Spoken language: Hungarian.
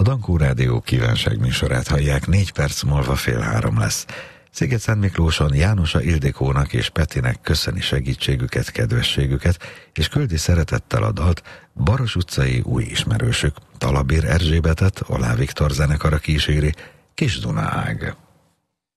Dankó Rádió kívánság műsorát hallják, 4 perc múlva 2:30 lesz. Sziget-Szent Miklóson Jánosa Ildikónak és Petinek köszöni segítségüket, kedvességüket, és küldi szeretettel a dalt Baros utcai új ismerősük. Talabér Erzsébetet Olá Viktor zenekara kíséri, Kis Dunaág.